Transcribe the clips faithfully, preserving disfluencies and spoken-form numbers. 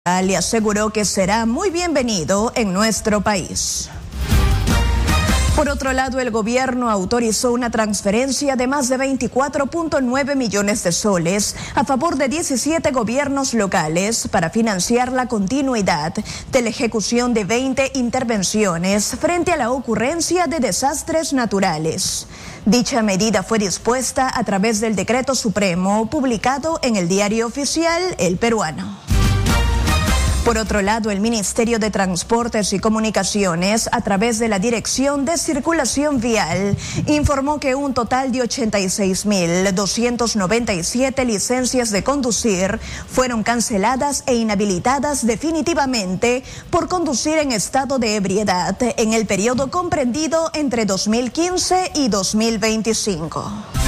Le aseguró que será muy bienvenido en nuestro país. Por otro lado, el gobierno autorizó una transferencia de más de veinticuatro punto nueve millones de soles a favor de diecisiete gobiernos locales para financiar la continuidad de la ejecución de veinte intervenciones frente a la ocurrencia de desastres naturales. Dicha medida fue dispuesta a través del Decreto Supremo publicado en el Diario Oficial El Peruano. Por otro lado, el Ministerio de Transportes y Comunicaciones, a través de la Dirección de Circulación Vial, informó que un total de ochenta y seis mil doscientas noventa y siete licencias de conducir fueron canceladas e inhabilitadas definitivamente por conducir en estado de ebriedad en el periodo comprendido entre dos mil quince y dos mil veinticinco.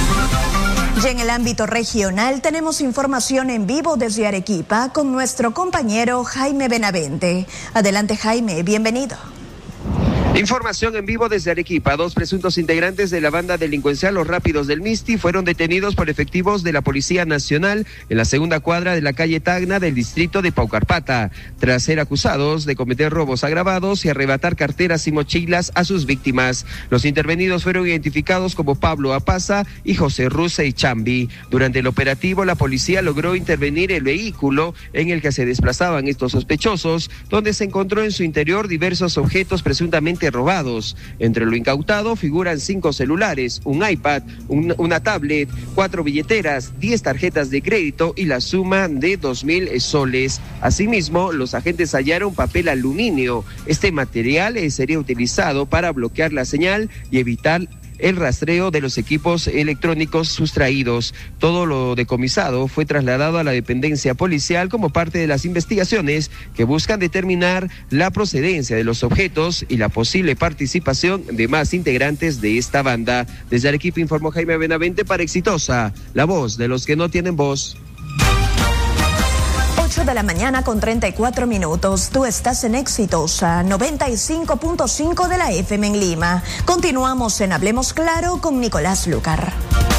Y en el ámbito regional tenemos información en vivo desde Arequipa con nuestro compañero Jaime Benavente. Adelante, Jaime, bienvenido. Información en vivo desde Arequipa. Dos presuntos integrantes de la banda delincuencial Los Rápidos del Misti fueron detenidos por efectivos de la Policía Nacional en la segunda cuadra de la calle Tacna del distrito de Paucarpata, tras ser acusados de cometer robos agravados y arrebatar carteras y mochilas a sus víctimas. Los intervenidos fueron identificados como Pablo Apaza y José Ruse y Chambi. Durante el operativo, la policía logró intervenir el vehículo en el que se desplazaban estos sospechosos, donde se encontró en su interior diversos objetos presuntamente robados. Entre lo incautado figuran cinco celulares, un iPad, un, una tablet, cuatro billeteras, diez tarjetas de crédito y la suma de dos mil soles. Asimismo, los agentes hallaron papel aluminio. Este material eh, sería utilizado para bloquear la señal y evitar el rastreo de los equipos electrónicos sustraídos. Todo lo decomisado fue trasladado a la dependencia policial como parte de las investigaciones que buscan determinar la procedencia de los objetos y la posible participación de más integrantes de esta banda. Desde Arequipa informó Jaime Benavente para Exitosa, la voz de los que no tienen voz. ocho de la mañana con treinta y cuatro minutos. Tú estás en Exitosa, noventa y cinco punto cinco de la F M en Lima. Continuamos en Hablemos Claro con Nicolás Lucar.